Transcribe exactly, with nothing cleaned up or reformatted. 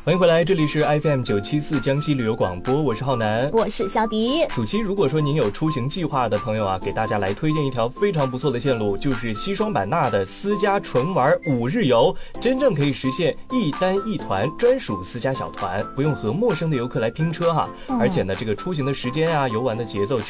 欢迎回来，这里是 F M 九七四江西旅游广播，我是浩南， 我是小迪。 暑期如果说您有出行计划的朋友啊，给大家来推荐一条非常不错的线路，就是西双版纳的私家纯玩五日游，真正可以实现一单一团专属私家小团，不用和陌生的游客来拼车哈、嗯。而且呢，这个出行的时间啊，游玩的节奏